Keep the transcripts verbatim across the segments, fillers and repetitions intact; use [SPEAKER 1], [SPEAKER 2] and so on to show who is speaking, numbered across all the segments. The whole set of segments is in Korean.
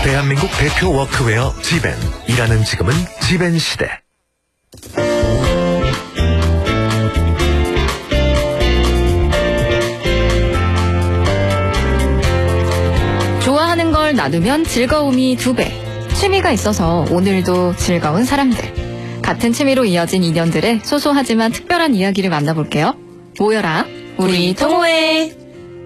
[SPEAKER 1] 대한민국 대표 워크웨어 지벤. 일하는 지금은 지벤 시대.
[SPEAKER 2] 좋아하는 걸 나누면 즐거움이 두 배. 취미가 있어서 오늘도 즐거운 사람들. 같은 취미로 이어진 인연들의 소소하지만 특별한 이야기를 만나볼게요. 모여라, 우리 동호회.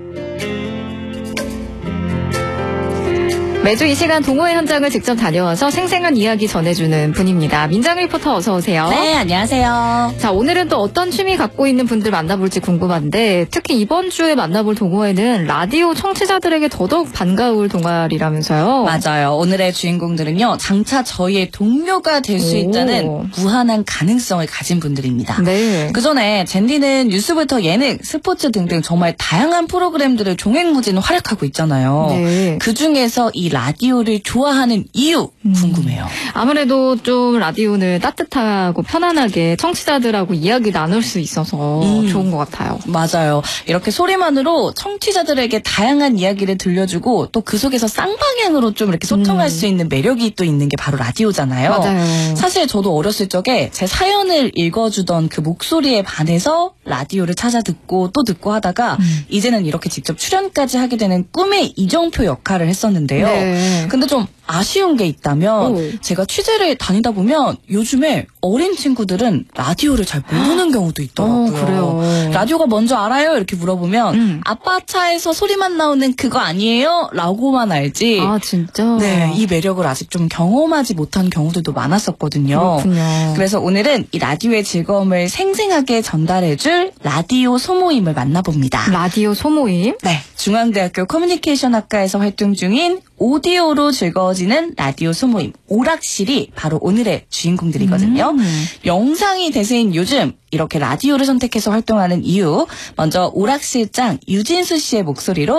[SPEAKER 2] 매주 이 시간 동호회 현장을 직접 다녀와서 생생한 이야기 전해주는 분입니다. 민정 리포터 어서 오세요.
[SPEAKER 3] 네, 안녕하세요.
[SPEAKER 2] 자, 오늘은 또 어떤 취미 갖고 있는 분들 만나볼지 궁금한데 특히 이번 주에 만나볼 동호회는 라디오 청취자들에게 더더욱 반가울 동아리라면서요.
[SPEAKER 3] 맞아요. 오늘의 주인공들은요. 장차 저희의 동료가 될 수 있다는 무한한 가능성을 가진 분들입니다.
[SPEAKER 2] 네.
[SPEAKER 3] 그전에 젠디는 뉴스부터 예능, 스포츠 등등 정말 다양한 프로그램들을 종횡무진 활약하고 있잖아요.
[SPEAKER 2] 네.
[SPEAKER 3] 그중에서 이 라디오를 좋아하는 이유 궁금해요.
[SPEAKER 2] 음, 아무래도 좀 라디오는 따뜻하고 편안하게 청취자들하고 이야기 나눌 수 있어서
[SPEAKER 3] 음.
[SPEAKER 2] 좋은 것 같아요.
[SPEAKER 3] 맞아요. 이렇게 소리만으로 청취자들에게 다양한 이야기를 들려주고 또 그 속에서 쌍방향으로 좀 이렇게 소통할 음. 수 있는 매력이 또 있는 게 바로 라디오잖아요.
[SPEAKER 2] 맞아요.
[SPEAKER 3] 사실 저도 어렸을 적에 제 사연을 읽어주던 그 목소리에 반해서 라디오를 찾아 듣고 또 듣고 하다가 음. 이제는 이렇게 직접 출연까지 하게 되는 꿈의 이정표 역할을 했었는데요.
[SPEAKER 2] 네.
[SPEAKER 3] 근데 좀 아쉬운 게 있다면 오. 제가 취재를 다니다 보면 요즘에 어린 친구들은 라디오를 잘 모르는 경우도 있더라고요.
[SPEAKER 2] 어, 그래요.
[SPEAKER 3] 라디오가 뭔지 알아요? 이렇게 물어보면 음. 아빠 차에서 소리만 나오는 그거 아니에요? 라고만 알지.
[SPEAKER 2] 아, 진짜?
[SPEAKER 3] 네, 이 매력을 아직 좀 경험하지 못한 경우들도 많았었거든요.
[SPEAKER 2] 그렇군요.
[SPEAKER 3] 그래서 오늘은 이 라디오의 즐거움을 생생하게 전달해줄 라디오 소모임을 만나봅니다.
[SPEAKER 2] 라디오 소모임?
[SPEAKER 3] 네, 중앙대학교 커뮤니케이션학과에서 활동 중인 오디오로 즐거워지는 라디오 소모임 오락실이 바로 오늘의 주인공들이거든요. 음. 영상이 대세인 요즘 이렇게 라디오를 선택해서 활동하는 이유, 먼저 오락실장 유진수 씨의 목소리로